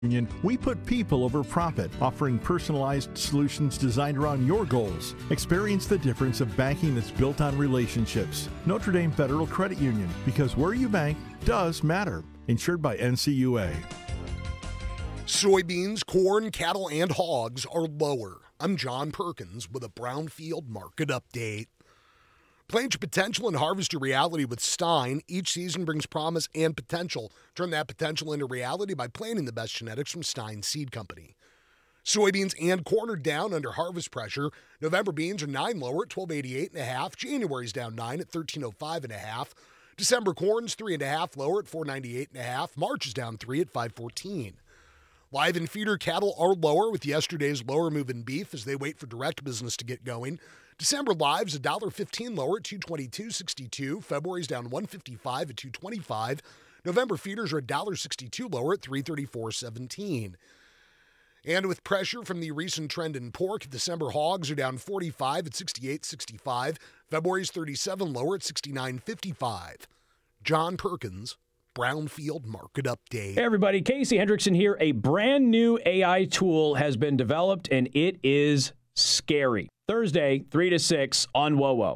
Union, we put people over profit, offering personalized solutions designed around your goals. Experience the difference of banking that's built on relationships. Notre Dame Federal Credit Union, because where you bank does matter. Insured by NCUA. Soybeans, corn, cattle, and hogs are lower. I'm John Perkins with a Brownfield Market Update. Plant your potential and harvest your reality with Stein. Each season brings promise and potential. Turn that potential into reality by planting the best genetics from Stein Seed Company. Soybeans and corn are down under harvest pressure. November beans are 9 lower at 1288.5. January's down 9 at 1305.5. December corn's 3.5 lower at 498.5. March is down 3 at 514. Live and feeder cattle are lower with yesterday's lower move in beef as they wait for direct business to get going. December lives $1.15 lower at $222.62. February's down $1.55 at $225. November feeders are $1.62 lower at $334.17. And with pressure from the recent trend in pork, December hogs are down 45 at $68.65. February's 37 lower at $69.55. John Perkins, Brownfield Market Update. Hey everybody, Casey Hendrickson here. A brand new AI tool has been developed and it is scary. Thursday, 3 to 6 on WOWO.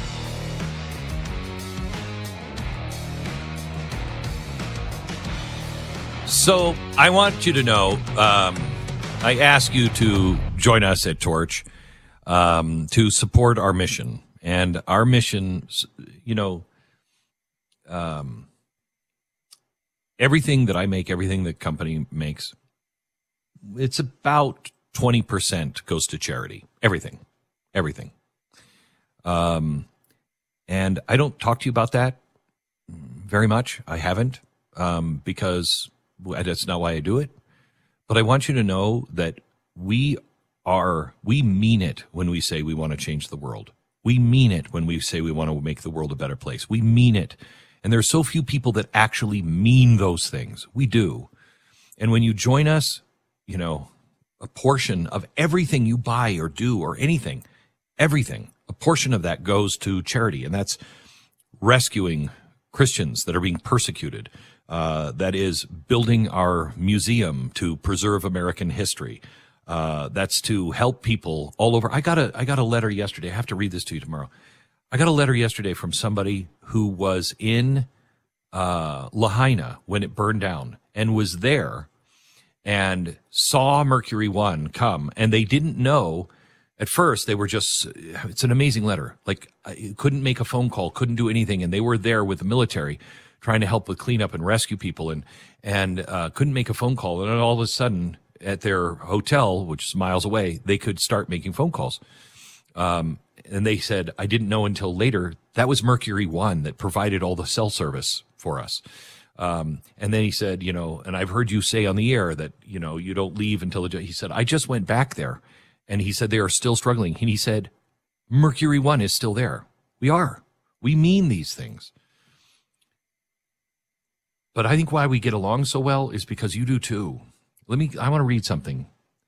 So I want you to know, I ask you to join us at Torch to support our mission. And our mission, everything that I make, everything the company makes, it's about 20% goes to charity. Everything. And I don't talk to you about that very much. I haven't, because that's not why I do it. But I want you to know that we mean it when we say we want to change the world. We mean it when we say we want to make the world a better place. We mean it. And there are so few people that actually mean those things. We do. And when you join us, a portion of everything you buy or do or anything, a portion of that goes to charity. And that's rescuing Christians that are being persecuted. That is building our museum to preserve American history. That's to help people all over. I got a letter yesterday. I have to read this to you tomorrow. I got a letter yesterday from somebody who was in Lahaina when it burned down and was there and saw Mercury One come, and they didn't know at first. They were just, it's an amazing letter. Like, couldn't make a phone call, couldn't do anything, and they were there with the military trying to help with cleanup and rescue people, and couldn't make a phone call, and then all of a sudden at their hotel, which is miles away, they could start making phone calls. And they said, I didn't know until later, that was Mercury One that provided all the cell service for us. And then he said, and I've heard you say on the air that, you don't leave until he said, I just went back there. And he said, they are still struggling. And he said, Mercury One is still there. We mean these things. But I think why we get along so well is because you do too. I want to read something.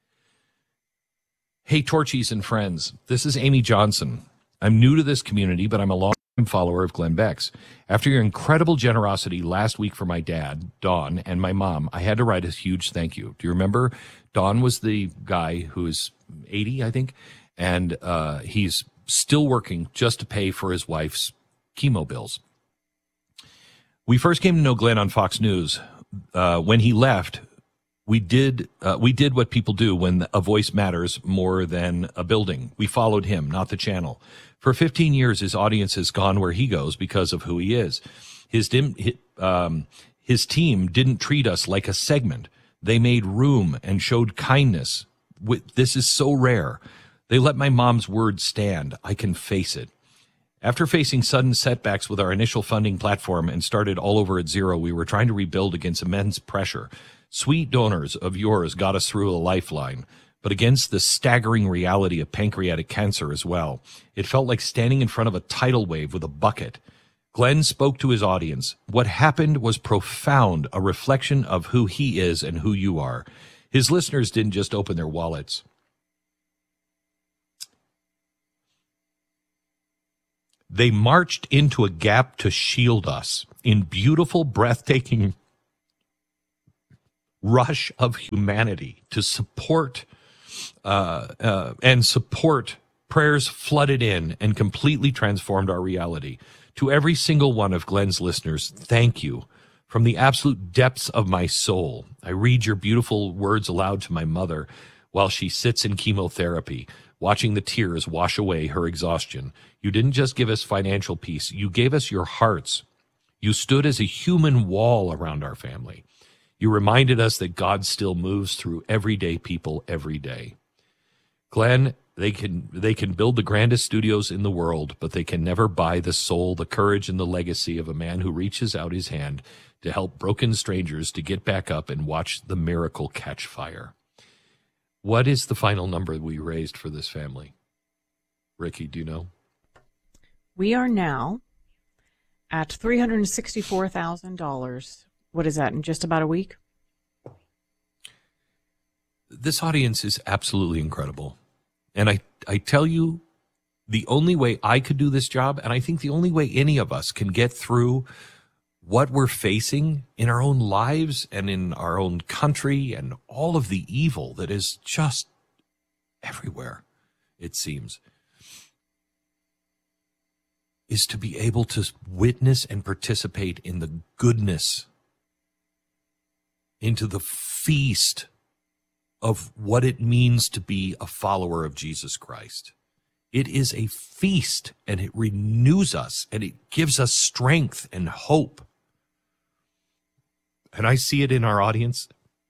Hey, Torchies and friends, this is Amy Johnson. I'm new to this community, but I'm a long-time follower of Glenn Beck's. After your incredible generosity last week for my dad, Don, and my mom, I had to write a huge thank you. Do you remember? Don was the guy who is 80, I think, and he's still working just to pay for his wife's chemo bills. We first came to know Glenn on Fox News. When he left, we did what people do when a voice matters more than a building. We followed him, not the channel. For 15 years, his audience has gone where he goes because of who he is. His team didn't treat us like a segment. They made room and showed kindness. This is so rare. They let my mom's word stand. I can face it. After facing sudden setbacks with our initial funding platform and started all over at zero, we were trying to rebuild against immense pressure. Sweet donors of yours got us through a lifeline, but against the staggering reality of pancreatic cancer as well. It felt like standing in front of a tidal wave with a bucket. Glenn spoke to his audience. What happened was profound, a reflection of who he is and who you are. His listeners didn't just open their wallets. They marched into a gap to shield us in beautiful, breathtaking rush of humanity to support prayers flooded in and completely transformed our reality. To every single one of Glenn's listeners, thank you. From the absolute depths of my soul, I read your beautiful words aloud to my mother while she sits in chemotherapy, watching the tears wash away her exhaustion. You didn't just give us financial peace, you gave us your hearts. You stood as a human wall around our family. You reminded us that God still moves through everyday people every day. Glenn, they can build the grandest studios in the world, but they can never buy the soul, the courage, and the legacy of a man who reaches out his hand to help broken strangers to get back up and watch the miracle catch fire. What is the final number we raised for this family? Ricky, do you know? We are now at $364,000. What is that, in just about a week? This audience is absolutely incredible. And I tell you, the only way I could do this job, and I think the only way any of us can get through what we're facing in our own lives and in our own country and all of the evil that is just everywhere, it seems, is to be able to witness and participate in the goodness, into the feast of what it means to be a follower of Jesus Christ. It is a feast, and it renews us, and it gives us strength and hope. And I see it in our audience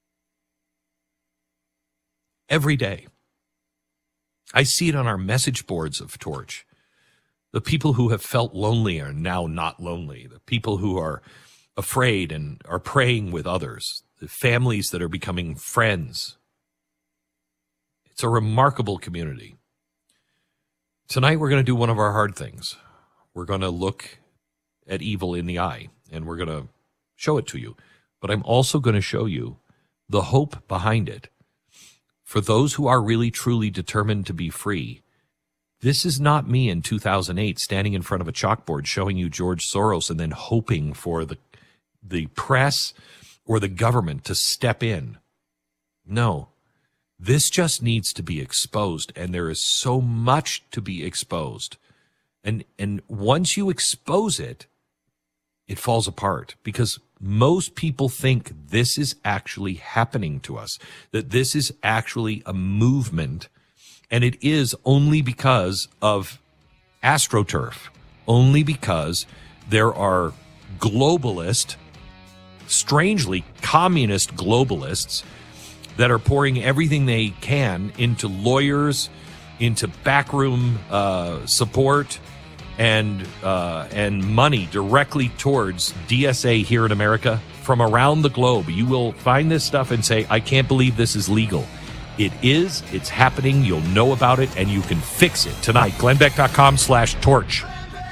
every day. I see it on our message boards of Torch. The people who have felt lonely are now not lonely. The people who are afraid and are praying with others. The families that are becoming friends. It's a remarkable community. Tonight we're going to do one of our hard things. We're going to look at evil in the eye, and we're going to show it to you. But I'm also going to show you the hope behind it. For those who are really, truly determined to be free, this is not me in 2008 standing in front of a chalkboard showing you George Soros and then hoping for the press or the government to step in. No, this just needs to be exposed, and there is so much to be exposed. And once you expose it, it falls apart, because most people think this is actually happening to us, that this is actually a movement, and it is only because of AstroTurf, only because there are globalist, strangely communist globalists that are pouring everything they can into lawyers, into backroom support, and money directly towards DSA here in America from around the globe. You will find this stuff and say, I can't believe this is legal. It is. It's happening. You'll know about it, and you can fix it tonight. GlennBeck.com/torch.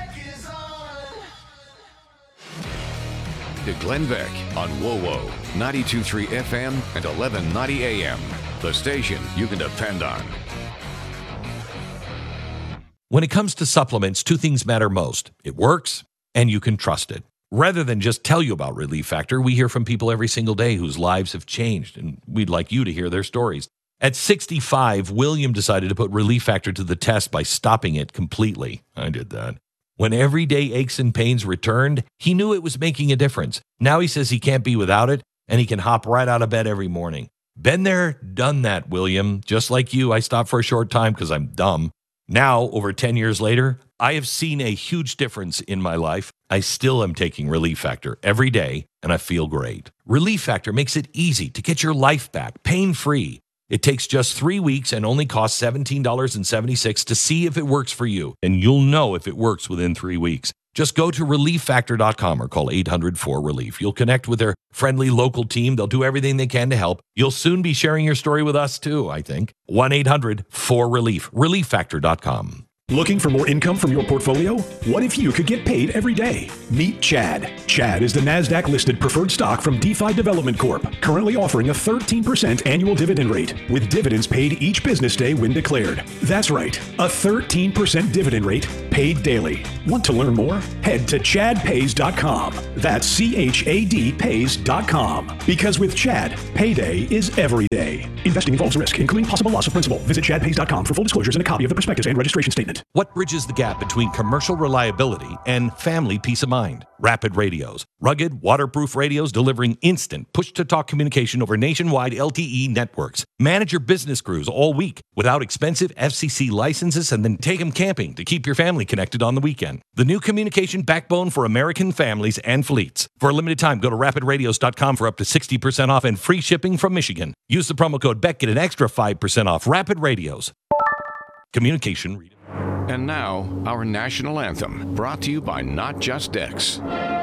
To Glenn Beck on WOWO, 92.3 FM and 1190 AM. The station you can depend on. When it comes to supplements, two things matter most. It works, and you can trust it. Rather than just tell you about Relief Factor, we hear from people every single day whose lives have changed, and we'd like you to hear their stories. At 65, William decided to put Relief Factor to the test by stopping it completely. I did that. When everyday aches and pains returned, he knew it was making a difference. Now he says he can't be without it, and he can hop right out of bed every morning. Been there, done that, William. Just like you, I stopped for a short time because I'm dumb. Now, over 10 years later, I have seen a huge difference in my life. I still am taking Relief Factor every day, and I feel great. Relief Factor makes it easy to get your life back, pain-free. It takes just 3 weeks and only costs $17.76 to see if it works for you. And you'll know if it works within 3 weeks. Just go to ReliefFactor.com or call 800-4RELIEF. You'll connect with their friendly local team. They'll do everything they can to help. You'll soon be sharing your story with us too, I think. 1-800-4RELIEF. ReliefFactor.com. Looking for more income from your portfolio? What if you could get paid every day? Meet Chad. Chad is the NASDAQ-listed preferred stock from DeFi Development Corp., currently offering a 13% annual dividend rate, with dividends paid each business day when declared. That's right, a 13% dividend rate paid daily. Want to learn more? Head to chadpays.com. That's CHADpays.com. Because with Chad, payday is every day. Investing involves risk, including possible loss of principal. Visit chadpays.com for full disclosures and a copy of the prospectus and registration statement. What bridges the gap between commercial reliability and family peace of mind? Rapid Radios. Rugged, waterproof radios delivering instant push-to-talk communication over nationwide LTE networks. Manage your business crews all week without expensive FCC licenses, and then take them camping to keep your family connected on the weekend. The new communication backbone for American families and fleets. For a limited time, go to rapidradios.com for up to 60% off and free shipping from Michigan. Use the promo code BECK, get an extra 5% off. Rapid Radios. Communication. And now, our national anthem, brought to you by Not Just X.